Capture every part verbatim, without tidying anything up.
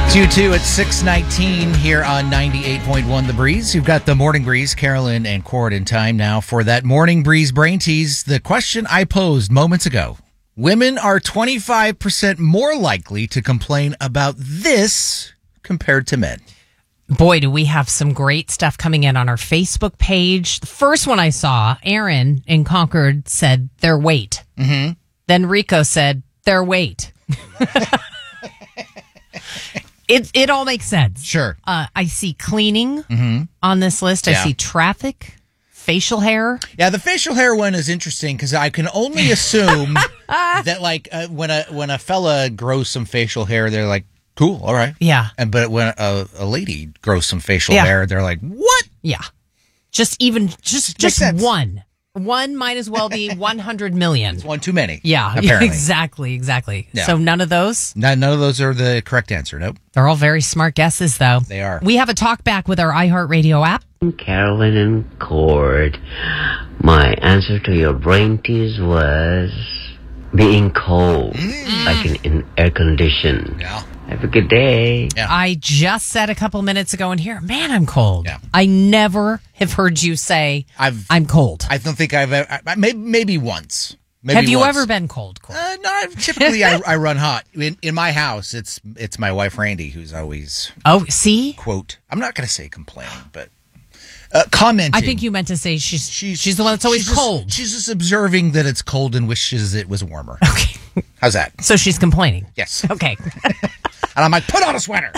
It's you two at six nineteen here on ninety-eight point one The Breeze. You've got the Morning Breeze, Carolyn and Cord in time now for that Morning Breeze Brain Tease. The question I posed moments ago. Women are twenty-five percent more likely to complain about this compared to men. Boy, do we have some great stuff coming in on our Facebook page. The first one I saw, Aaron in Concord said their weight. Mm-hmm. Then Rico said their weight. It it all makes sense. Sure. Uh, I see cleaning mm-hmm. on this list. I Yeah. see traffic, facial hair. Yeah, the facial hair one is interesting because I can only assume that, like, uh, when a when a fella grows some facial hair, they're like, "Cool, all right." Yeah. And but when a, a lady grows some facial Yeah. hair, they're like, "What?" Yeah. Just even just Makes just sense. one. One might as well be one hundred million. One too many. Yeah, apparently. exactly, exactly. Yeah. So none of those? No, none of those are the correct answer. Nope. They're all very smart guesses, though. They are. We have a talk back with our iHeartRadio app. Carolyn and Cord, my answer to your brain tease was being cold, Mm. like in, in air condition. Yeah. Have a good day. Yeah. I just said a couple minutes ago in here, man, I'm cold. Yeah. I never have heard you say, I've. I'm cold. I don't think I've. ever- I, maybe maybe once. Maybe have you once. ever been cold, Cole? Uh, no, I've- typically I, I run hot. In, in my house, it's it's my wife Randy who's always Oh, see? quote. I'm not going to say complaining, but uh, commenting. I think you meant to say she's she's, the one that's always she's just- cold. she's just observing that it's cold and wishes it was warmer. Okay. How's that? So she's complaining. Yes. Okay. And I'm like, put on a sweater.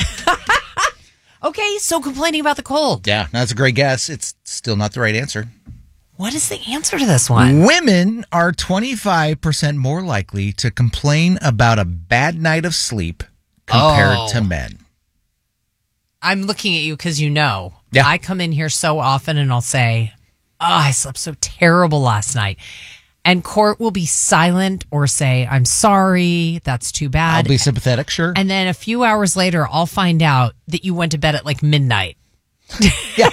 Okay, so complaining about the cold. Yeah, that's a great guess. It's still not the right answer. What is the answer to this one? Women are twenty-five percent more likely to complain about a bad night of sleep compared Oh. to men. I'm looking at you because you know. Yeah. I come in here so often and I'll say, oh, I slept so terrible last night. And Court will be silent or say, I'm sorry, that's too I'll bad. be sympathetic, sure. And then a few hours later, I'll find out that you went to bed at like midnight. Yeah.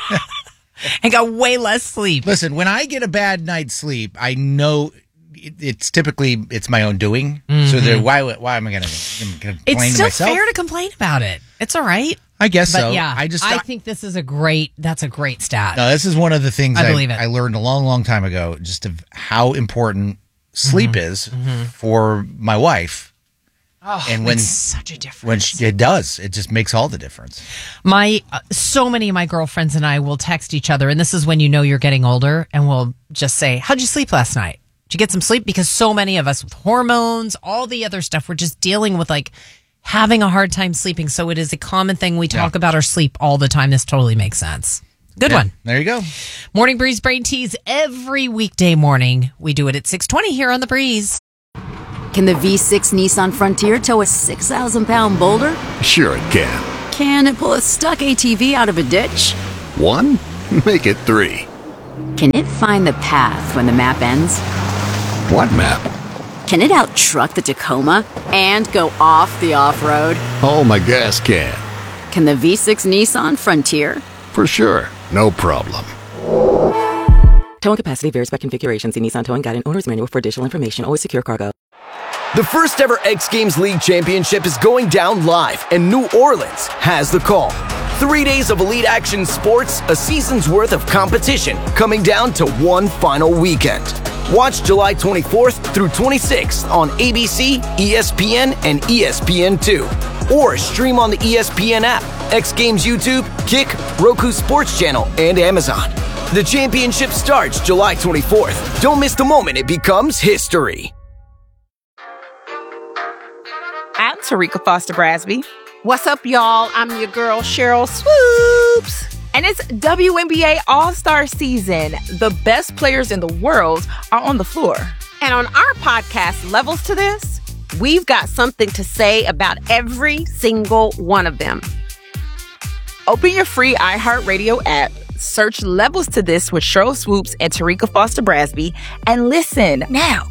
And got way less sleep. Listen, when I get a bad night's sleep, I know it, it's typically it's my own doing. So there, why why am I going to complain It's to still myself? fair to complain about it. It's all right. I guess But so. yeah, I just I think this is a great, that's a great stat. no, this is one of the things I I, believe it. I learned a long, long time ago, just of how important sleep Mm-hmm. is for my wife. Oh, and when makes such a difference. when she, it does, it just makes all the difference. My uh, so many of my girlfriends and I will text each other, and this is when you know you're getting older, and we'll just say, "How'd you sleep last night? Did you get some sleep?" Because so many of us with hormones, all the other stuff, we're just dealing with like having a hard time sleeping. So it is a common thing. We talk Yeah. about our sleep all the time. This totally makes sense. Good Yeah, one. There you go. Morning Breeze Brain Tease every weekday morning. We do it at six twenty here on The Breeze. Can the V six Nissan Frontier tow a six thousand pound boulder? Sure it can. Can it pull a stuck A T V out of a ditch? One? Make it three. Can it find the path when the map ends? What map? Can it out-truck the Tacoma and go off the off-road? Oh, my gas can. Can the V six Nissan Frontier? For sure. No problem. Towing capacity varies by configuration. See Nissan Towing Guide and Owner's Manual for additional information. Always secure cargo. The first ever X Games League Championship is going down live, and New Orleans has the call. Three days of elite action sports, a season's worth of competition, coming down to one final weekend. Watch July twenty-fourth through twenty-sixth on A B C, E S P N, and E S P N two. Or stream on the E S P N app, X Games YouTube, Kick, Roku Sports Channel, and Amazon. The championship starts July twenty-fourth. Don't miss the moment it becomes history. I'm Tarika Foster Brasby. What's up, y'all? I'm your girl, Cheryl Swoops. And it's W N B A All-Star Season. The best players in the world are on the floor. And on our podcast, Levels to This, we've got something to say about every single one of them. Open your free iHeartRadio app, search Levels to This with Cheryl Swoops and Tarika Foster Brasby, and listen now.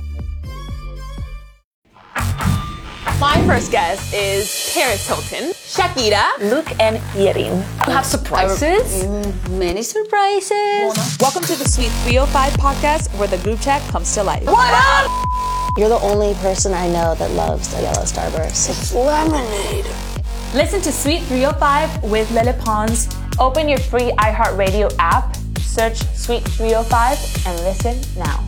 My first guest is Paris Hilton, Shakira, Luke, and Yerin. You have surprises? Many surprises. Welcome to the Sweet three oh five podcast, where the group chat comes to life. What up? You're the only person I know that loves a yellow Starburst. It's lemonade. Listen to Sweet three oh five with Lily Pons. Open your free iHeartRadio app, search Sweet three oh five, and listen now.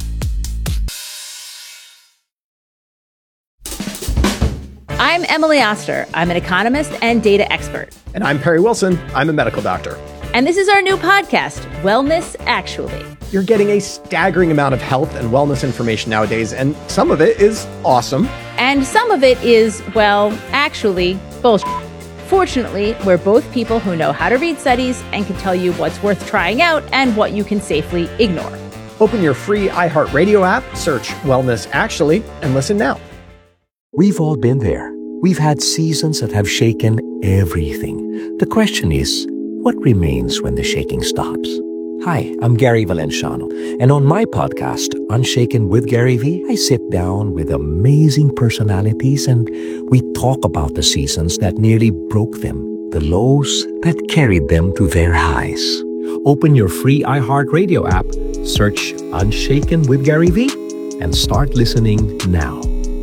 I'm Emily Oster. I'm an economist and data expert. And I'm Perry Wilson. I'm a medical doctor. And this is our new podcast, Wellness Actually. You're getting a staggering amount of health and wellness information nowadays, and some of it is awesome. And some of it is, well, actually, bullshit. Fortunately, we're both people who know how to read studies and can tell you what's worth trying out and what you can safely ignore. Open your free iHeartRadio app, search Wellness Actually, and listen now. We've all been there. We've had seasons that have shaken everything. The question is, what remains when the shaking stops? Hi, I'm Gary Valenciano, and on my podcast, Unshaken with Gary V, I sit down with amazing personalities and we talk about the seasons that nearly broke them, the lows that carried them to their highs. Open your free iHeartRadio app, search Unshaken with Gary V, and start listening now.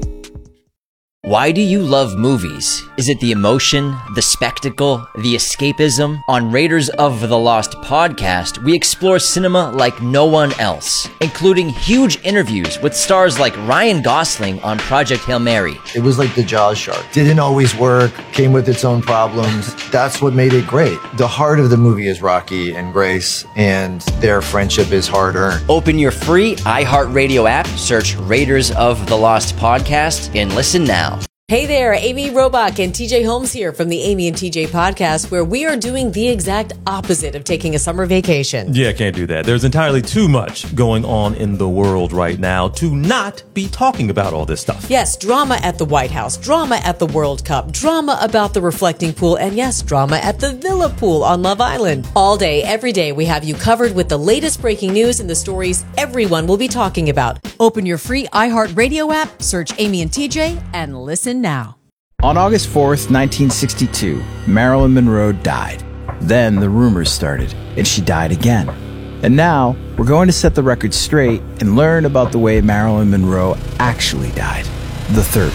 Why do you love movies? Is it the emotion, the spectacle, the escapism? On Raiders of the Lost podcast, we explore cinema like no one else, including huge interviews with stars like Ryan Gosling on Project Hail Mary. It was like the Jaws shark. Didn't always work, came with its own problems. That's what made it great. The heart of the movie is Rocky and Grace, and their friendship is hard-earned. Open your free iHeartRadio app, search Raiders of the Lost podcast, and listen now. Hey there, Amy Robach and T J Holmes here from the Amy and T J podcast, where we are doing the exact opposite of taking a summer vacation. Yeah, can't do that. There's entirely too much going on in the world right now to not be talking about all this stuff. Yes, drama at the White House, drama at the World Cup, drama about the reflecting pool, and yes, drama at the Villa Pool on Love Island. All day, every day, we have you covered with the latest breaking news and the stories everyone will be talking about. Open your free iHeartRadio app, search Amy and T J, and listen now. On August fourth, nineteen sixty-two, Marilyn Monroe died. Then the rumors started, and she died again. And now, we're going to set the record straight and learn about the way Marilyn Monroe actually died, the third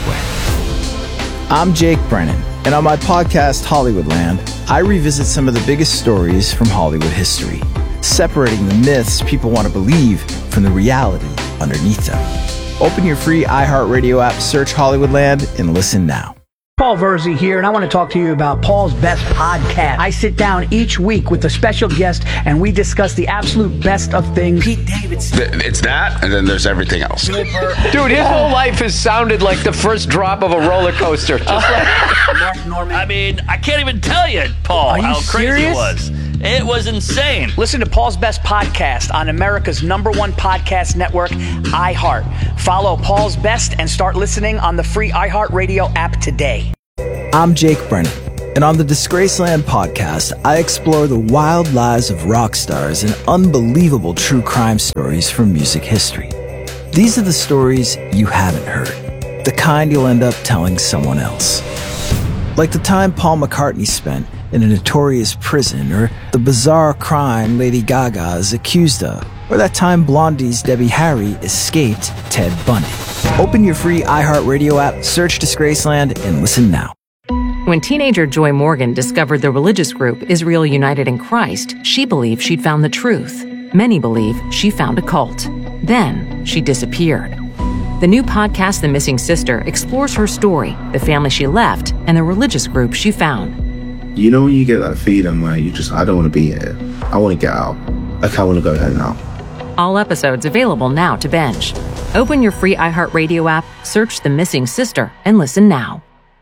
way. I'm Jake Brennan, and on my podcast, Hollywoodland, I revisit some of the biggest stories from Hollywood history, separating the myths people want to believe from the reality underneath them. Open your free iHeartRadio app, search Hollywoodland, and listen now. Paul Verzi here, and I want to talk to you about Paul's Best Podcast. I sit down each week with a special guest, and we discuss the absolute best of things. Pete Davidson. It's that, and then there's everything else. Dude, his whole life has sounded like the first drop of a roller coaster. Just like Mark Norman. I mean, I can't even tell you, Paul, Are you how crazy serious? it was. It was insane. Listen to Paul's Best Podcast on America's number one podcast network, iHeart. Follow Paul's Best and start listening on the free iHeartRadio app today. I'm Jake Brennan, and on the Disgraceland podcast, I explore the wild lives of rock stars and unbelievable true crime stories from music history. These are the stories you haven't heard, the kind you'll end up telling someone else. Like the time Paul McCartney spent in a notorious prison, or the bizarre crime Lady Gaga is accused of, or that time Blondie's Debbie Harry escaped Ted Bundy. Open your free iHeartRadio app, search Disgraceland, and listen now. When teenager Joy Morgan discovered the religious group Israel United in Christ, she believed she'd found the truth. Many believe she found a cult. Then she disappeared. The new podcast, The Missing Sister, explores her story, the family she left, and the religious group she found. You know when you get that feeling where you just, I don't want to be here. I want to get out. Like, I want to go home now. All episodes available now to binge. Open your free iHeartRadio app, search The Missing Sister, and listen now.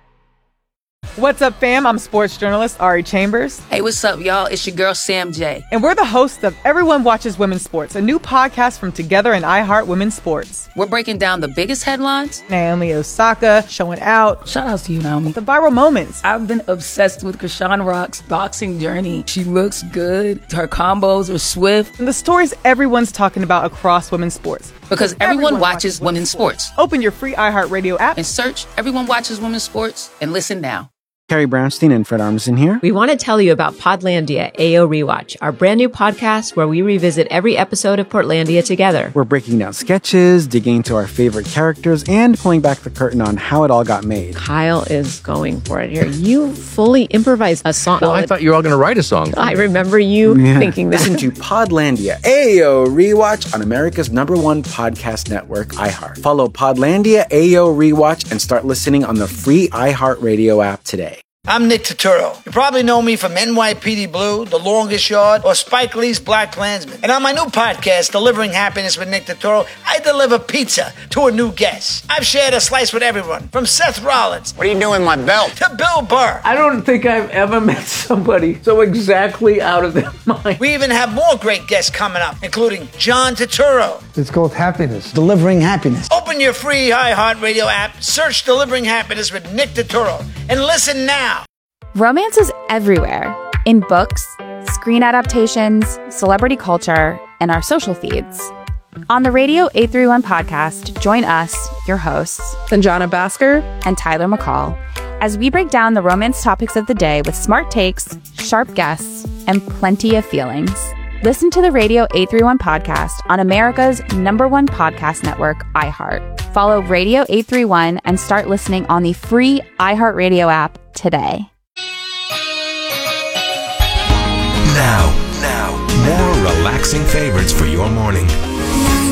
What's up, fam? I'm sports journalist Ari Chambers. Hey, what's up, y'all? It's your girl, Sam J. And we're the hosts of Everyone Watches Women's Sports, a new podcast from Together and iHeart Women's Sports. We're breaking down the biggest headlines. Naomi Osaka showing out. Shout out to you, Naomi. The viral moments. I've been obsessed with Krishan Rock's boxing journey. She looks good. Her combos are swift. And the stories everyone's talking about across women's sports. Because everyone, everyone watches, watches women's sports. sports. Open your free iHeartRadio app and search Everyone Watches Women's Sports and listen now. Carrie Brownstein and Fred Armisen here. We want to tell you about Podlandia A O Rewatch, our brand new podcast where we revisit every episode of Portlandia together. We're breaking down sketches, digging into our favorite characters, and pulling back the curtain on how it all got made. Kyle is going for it here. You fully improvised a song. Well, I thought you were all going to write a song. I remember you yeah. thinking that. Listen to Podlandia A O Rewatch on America's number one podcast network, iHeart. Follow Podlandia A O Rewatch and start listening on the free iHeartRadio app today. I'm Nick Turturro. You probably know me from N Y P D Blue, The Longest Yard, or Spike Lee's Black Klansman. And on my new podcast, Delivering Happiness with Nick Turturro, I deliver pizza to a new guest. I've shared a slice with everyone, from Seth Rollins. What are you doing with my belt? To Bill Burr. I don't think I've ever met somebody so exactly out of their mind. We even have more great guests coming up, including John Turturro. It's called Happiness. Delivering Happiness. Open your free iHeartRadio app, search Delivering Happiness with Nick Turturro, and listen now. Romance is everywhere, in books, screen adaptations, celebrity culture, and our social feeds. On the Radio eight thirty-one podcast, join us, your hosts, Sanjana Bhaskar and Tyler McCall, as we break down the romance topics of the day with smart takes, sharp guests, and plenty of feelings. Listen to the Radio eight thirty-one podcast on America's number one podcast network, iHeart. Follow Radio eight thirty-one and start listening on the free iHeartRadio app today. Now, now, more relaxing favorites for your morning.